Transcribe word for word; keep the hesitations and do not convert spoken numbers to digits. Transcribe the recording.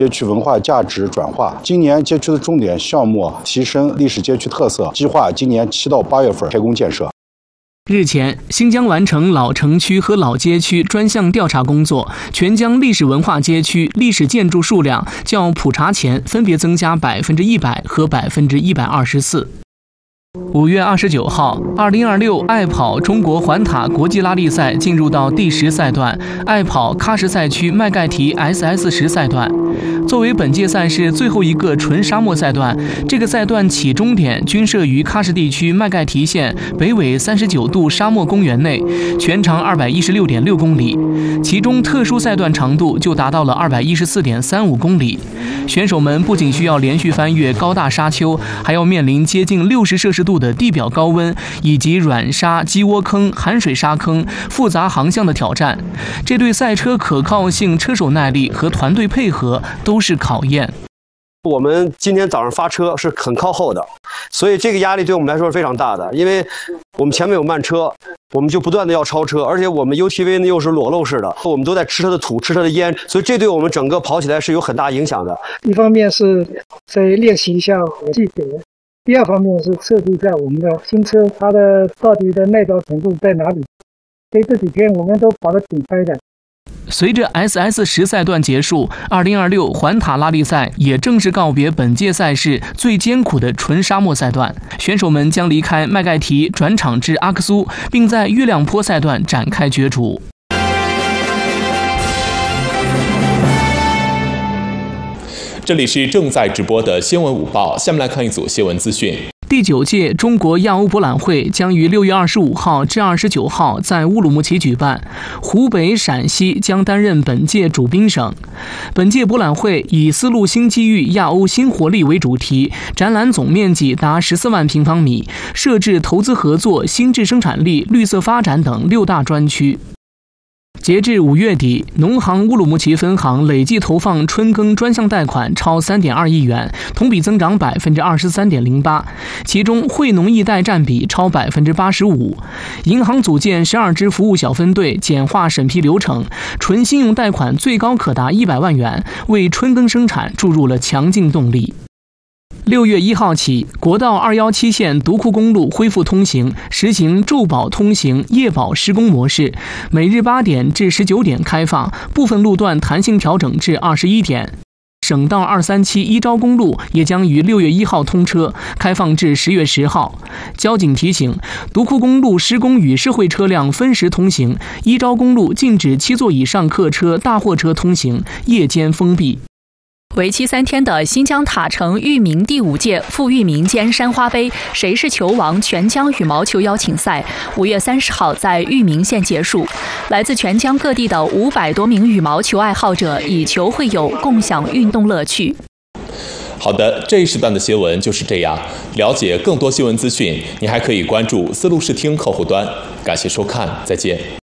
街区文化价值转化。今年街区的重点项目提升历史街区特色，计划今年七到八月份开工建设。 日前，新疆完成老城区和老街区专项调查工作，全疆历史文化街区历史建筑数量较普查前分别增加百分之一百和百分之一百二十四。五月二十九号，二零二六爱跑中国环塔国际拉力赛进入到第十赛段，爱跑喀什赛区麦盖提 S S 十赛段。作为本届赛事最后一个纯沙漠赛段，这个赛段起终点均设于喀什地区麦盖提县北纬三十九度沙漠公园内，全长二百一十六点六公里，其中特殊赛段长度就达到了二百一十四点三五公里。选手们不仅需要连续翻越高大沙丘，还要面临接近六十摄氏度的地表高温，以及软沙、鸡窝坑、含水沙坑、复杂航向的挑战。这对赛车可靠性、车手耐力和团队配合都是考验。 我们今天早上发车是很靠后的，所以这个压力对我们来说是非常大的，因为我们前面有慢车，我们就不断的要超车，而且我们 U T V 呢又是裸露式的，我们都在吃它的土，吃它的烟，所以这对我们整个跑起来是有很大影响的。 一方面是在练习一下技术，第二方面是测试一下我们的新车它的到底的耐造程度在哪里。所以这几天我们都跑得挺开的。 随着 S S 十赛段结束，二零二六环塔拉力赛也正式告别本届赛事最艰苦的纯沙漠赛段。选手们将离开麦盖提，转场至阿克苏，并在月亮坡赛段展开角逐。 这里是正在直播的新闻午报，下面来看一组新闻资讯。 第九届中国亚欧博览会将于六月二十五号至二十九号在乌鲁木齐举办，湖北、陕西将担任本届主宾省。本届博览会以“丝路新机遇，亚欧新活力”为主题，展览总面积达十四万平方米，设置投资合作、新质生产力、绿色发展等六大专区。截至五月底，农行乌鲁木齐分行累计投放春耕专项贷款超三点二亿元，同比增长百分之二十三点零八，其中惠农易贷占比超百分之八十五。银行组建十二支服务小分队，简化审批流程，纯信用贷款最高可达一百万元，为春耕生产注入了强劲动力。六月一号起，国道二一七线独库公路恢复通行，实行昼保通行、夜保施工模式，每日八点至十九点开放，部分路段弹性调整至二十一点。省道二三七一招公路也将于六月一号通车，开放至十月十号。交警提醒，独库公路施工与社会车辆分时通行，一招公路禁止七座以上客车、大货车通行，夜间封闭。 为期三天的新疆塔城育民第五届富裕民间山花杯谁是球王全疆羽毛球邀请赛，五月三十号在育民县结束。来自全疆各地的五百多名羽毛球爱好者以球会友，共享运动乐趣。 好的，这一时段的新闻就是这样。了解更多新闻资讯，你还可以关注丝路视听客户端。感谢收看，再见。